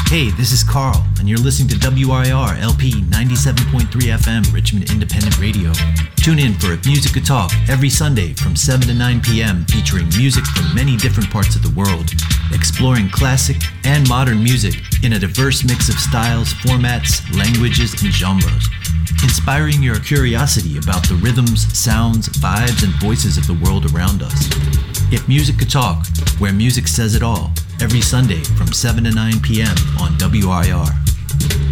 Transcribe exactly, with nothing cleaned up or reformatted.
Hey, this is Carl, and you're listening to W I R L P ninety-seven point three F M, Richmond Independent Radio. Tune in for Music Talk every Sunday from seven to nine p.m. featuring music from many different parts of the world, exploring classic and modern music in a diverse mix of styles, formats, languages, and genres, inspiring your curiosity about the rhythms, sounds, vibes, and voices of the world around us. If Music Could Talk, where music says it all, every Sunday from seven to nine p.m. on W I R.